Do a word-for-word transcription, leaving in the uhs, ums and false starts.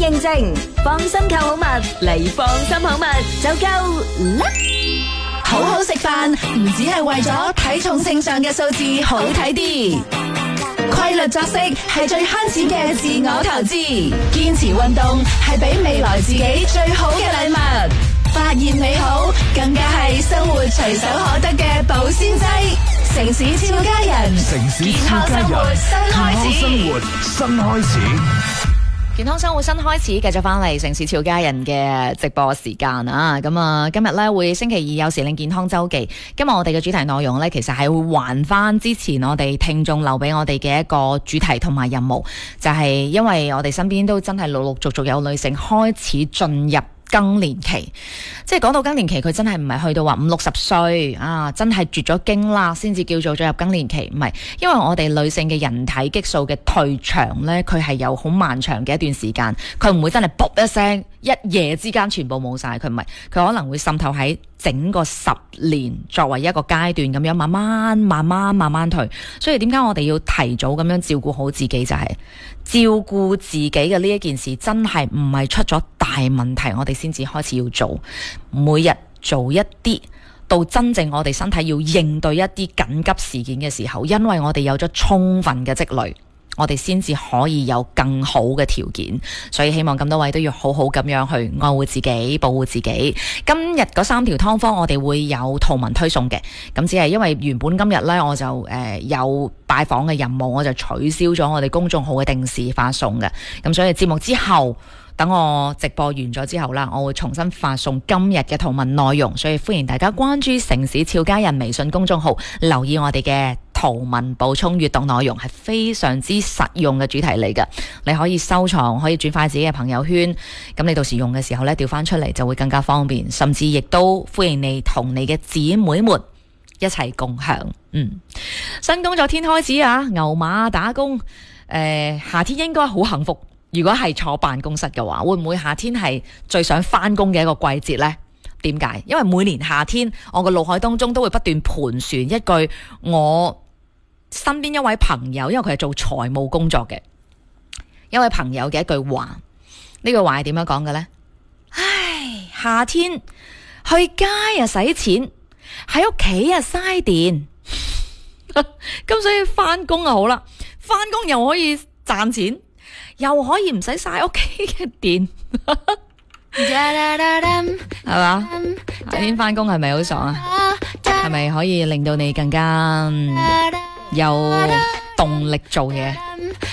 認證，放心購好物嚟放心好物就夠啦。 好好食飯唔只係為咗體重秤上嘅數字好睇啲，規律作息係最慳錢嘅自我投資，堅持運動係俾未來自己最好嘅禮物，發現美好更加係生活隨手可得嘅保鮮劑。城市超家人， 城市超家人， 健康生活新開始，健康生活新開始。 健康生活新開始，繼續翻嚟城市俏家人嘅直播時間啊！咁啊，今日咧會星期二有時令健康周記。今日我哋嘅主題內容咧，其實係會還翻之前我哋聽眾留俾我哋嘅一個主題同埋任務，就係、是、因為我哋身邊都真係陸陸續續有女性開始進入更年期，即係講到更年期，佢真係唔係去到話五六十歲啊，真係絕咗經啦，先至叫做進入更年期。唔係，因為我哋女性嘅人體激素嘅退場呢，佢係有好漫長嘅一段時間，佢唔會真係卜一聲一夜之間全部冇晒，佢唔係，佢可能會滲透喺整個十年作為一個階段咁樣，慢慢慢慢慢慢退。所以點解我哋要提早咁樣照顧好自己，就係、是、照顧自己嘅呢一件事，真係唔係出咗大問題，我哋先至開始要做，每日做一啲，到真正我哋身體要應對一啲緊急事件嘅時候，因為我哋有咗充分嘅積累，我哋先至可以有更好嘅條件。所以希望咁多位都要好好咁樣去愛護自己，保護自己。今日嗰三條湯方我哋會有圖文推送嘅，咁只係因為原本今日呢，我就誒、呃、有拜訪嘅任務，我就取消咗我哋公眾號嘅定時發送嘅，咁所以節目之後，等我直播完咗之後啦，我會重新發送今日嘅圖文內容，所以歡迎大家關注城市俏家人微信公眾號，留意我哋嘅圖文補充閱讀內容，係非常之實用嘅主題嚟㗎。你可以收藏，可以轉發自己嘅朋友圈，咁你到時用嘅時候呢，調翻出嚟就會更加方便，甚至亦都歡迎你同你嘅姊妹們一齊共享。嗯，新工作天開始啊，牛馬打工，誒、呃，夏天應該好幸福。如果係坐辦公室嘅話，會唔會夏天係最想返工嘅一個季節呢？點解？因為每年夏天，我個腦海當中都會不斷盤旋一句我身邊一位朋友，因為佢係做財務工作嘅一位朋友嘅一句話。呢句話係點樣講嘅呢？唉，夏天去街啊使錢，喺屋企啊嘥電，咁所以返工啊好啦，返工又可以賺錢，又可以唔使嘥屋企嘅電，係嘛？夏天返工係咪好爽啊？係咪可以令到你更加有動力做嘢？